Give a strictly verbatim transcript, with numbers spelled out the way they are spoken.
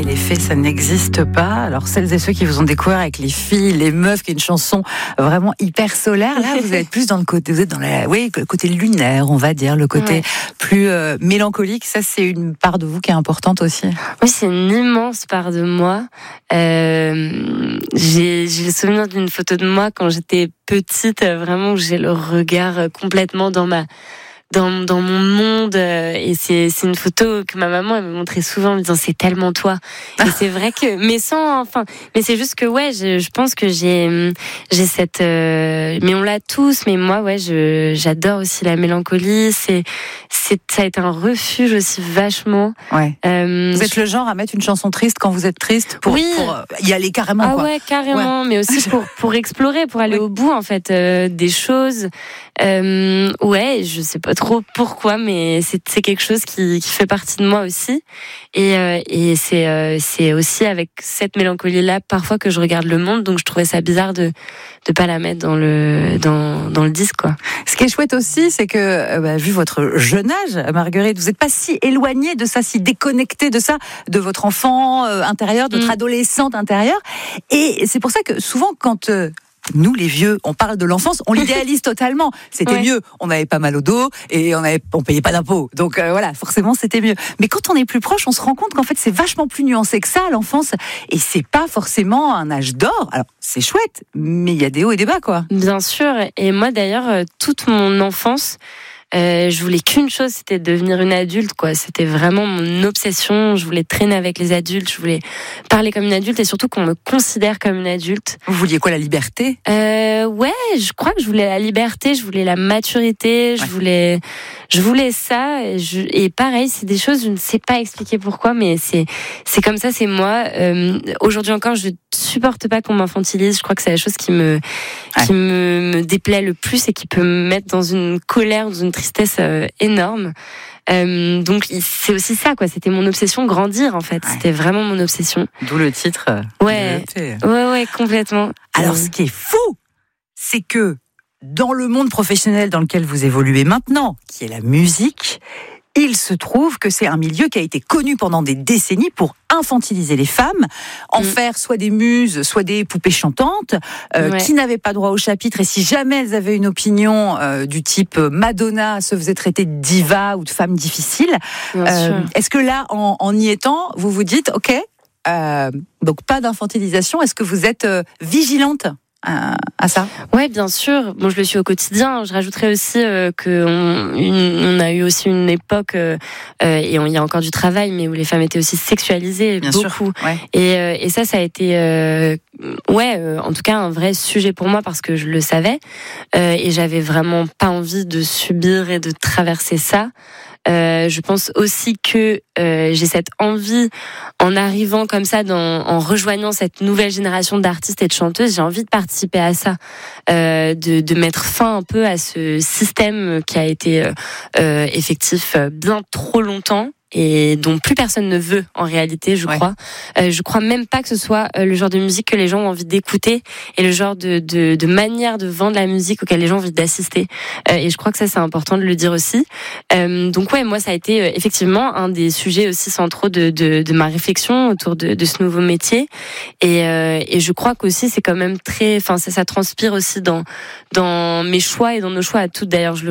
et les fées, ça n'existe pas. Alors celles et ceux qui vous ont découvert avec les filles, les meufs, qui est une chanson vraiment hyper solaire, là vous êtes plus dans le côté, vous êtes dans la, oui, le côté lunaire, on va dire, le côté ouais. plus euh, mélancolique. Ça, c'est une part de vous qui est importante aussi. Oui, c'est une immense part de moi. Euh, j'ai, j'ai le souvenir d'une photo de moi quand j'étais petite, vraiment où j'ai le regard complètement dans ma Dans, dans mon monde, et c'est, c'est une photo que ma maman elle me montrait souvent en me disant c'est tellement toi. Et c'est vrai que, mais sans, enfin, mais c'est juste que ouais, je, je pense que j'ai, j'ai cette, euh, mais on l'a tous, mais moi ouais, je, j'adore aussi la mélancolie. C'est, c'est, ça a été un refuge aussi vachement. Ouais. Euh, vous êtes je... le genre à mettre une chanson triste quand vous êtes triste pour, oui. pour y aller carrément. Ah quoi. ouais, carrément, ouais. Mais aussi pour pour explorer, pour aller oui. au bout en fait euh, des choses. Euh, ouais, je sais pas trop pourquoi, mais c'est, c'est quelque chose qui, qui fait partie de moi aussi. Et, euh, et c'est, euh, c'est aussi avec cette mélancolie-là parfois que je regarde le monde, donc je trouvais ça bizarre de de pas la mettre dans le dans dans le disque quoi. Ce qui est chouette aussi, c'est que euh, bah, vu votre jeune âge, Marguerite, vous n'êtes pas si éloignée de ça, si déconnectée de ça, de votre enfant euh, intérieur, de votre mmh. adolescente intérieure. Et c'est pour ça que souvent quand euh, nous, les vieux, on parle de l'enfance, on l'idéalise totalement. C'était ouais. mieux, on n'avait pas mal au dos et on avait, on payait pas d'impôts. Donc euh, voilà, forcément, c'était mieux. Mais quand on est plus proche, on se rend compte qu'en fait, c'est vachement plus nuancé que ça, l'enfance. Et c'est pas forcément un âge d'or. Alors, c'est chouette, mais il y a des hauts et des bas, quoi. Bien sûr. Et moi, d'ailleurs, toute mon enfance, Euh, je voulais qu'une chose, c'était de devenir une adulte, quoi. C'était vraiment mon obsession. Je voulais traîner avec les adultes, je voulais parler comme une adulte et surtout qu'on me considère comme une adulte. Vous vouliez quoi, la liberté ? euh, Ouais, je crois que je voulais la liberté, je voulais la maturité, je ouais. voulais, je voulais ça. Et, je, et pareil, c'est des choses, je ne sais pas expliquer pourquoi, mais c'est, c'est comme ça, c'est moi. Euh, aujourd'hui encore, je supporte pas qu'on m'infantilise. Je crois que c'est la chose qui me, ouais. qui me, me déplaît le plus et qui peut me mettre dans une colère, dans une tristesse euh, énorme. Euh, donc c'est aussi ça, quoi. C'était mon obsession, grandir en fait. Ouais. C'était vraiment mon obsession. D'où le titre. Ouais, ouais, ouais, complètement. Alors, ce qui est fou, c'est que dans le monde professionnel dans lequel vous évoluez maintenant, qui est la musique, il se trouve que c'est un milieu qui a été connu pendant des décennies pour infantiliser les femmes, en mmh. faire soit des muses, soit des poupées chantantes, euh, ouais. qui n'avaient pas droit au chapitre. Et si jamais elles avaient une opinion euh, du type Madonna se faisait traiter de diva ou de femme difficile, euh, est-ce que là, en, en y étant, vous vous dites, ok, euh, donc pas d'infantilisation, est-ce que vous êtes euh, vigilante à, à ça? Ouais, bien sûr. Bon, je le suis au quotidien. Je rajouterais aussi euh, que on, une, on a eu aussi une époque euh, et il y a encore du travail, mais où les femmes étaient aussi sexualisées bien beaucoup. Sûr, ouais. Et, euh, et ça, ça a été euh, ouais, euh, en tout cas un vrai sujet pour moi parce que je le savais euh, et j'avais vraiment pas envie de subir et de traverser ça. Euh, je pense aussi que euh, j'ai cette envie, en arrivant comme ça, dans, en rejoignant cette nouvelle génération d'artistes et de chanteuses, j'ai envie de participer à ça, euh, de, de mettre fin un peu à ce système qui a été euh, effectif bien trop longtemps. Et dont plus personne ne veut en réalité, je crois. Ouais. Euh, je crois même pas que ce soit euh, le genre de musique que les gens ont envie d'écouter et le genre de, de, de manière de vendre la musique auquel les gens ont envie d'assister. Euh, et je crois que ça c'est important de le dire aussi. Euh, donc ouais, moi ça a été euh, effectivement un des sujets aussi centraux de, de, de ma réflexion autour de, de ce nouveau métier. Et, euh, et je crois qu'aussi c'est quand même très, enfin ça, ça transpire aussi dans dans mes choix et dans nos choix à toutes. D'ailleurs je le